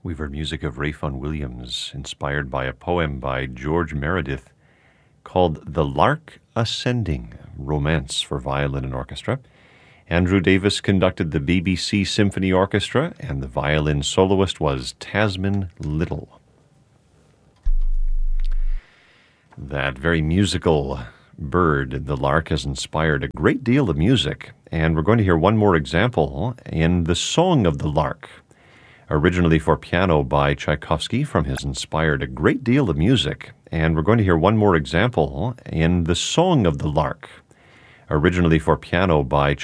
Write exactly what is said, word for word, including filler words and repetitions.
We've heard music of Ralph Vaughan Williams, inspired by a poem by George Meredith called The Lark Ascending, Romance for Violin and Orchestra. Andrew Davis conducted the B B C Symphony Orchestra, and the violin soloist was Tasman Little. That very musical bird, the lark, has inspired a great deal of music, and we're going to hear one more example in The Song of the Lark, originally for piano by Tchaikovsky, from his inspired a great deal of music. And we're going to hear one more example in The Song of the Lark, originally for piano by